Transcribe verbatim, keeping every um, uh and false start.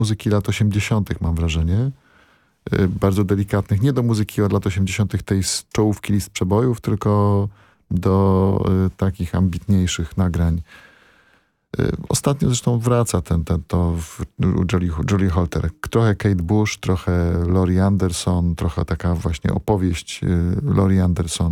muzyki lat osiemdziesiątych, mam wrażenie. Y, bardzo delikatnych. Nie do muzyki od lat osiemdziesiątych tej z czołówki list przebojów, tylko do y, takich ambitniejszych nagrań. Y, ostatnio zresztą wraca ten, ten to w, u Julie, Julie Holter. Trochę Kate Bush, trochę Laurie Anderson, trochę taka właśnie opowieść y, Laurie Anderson.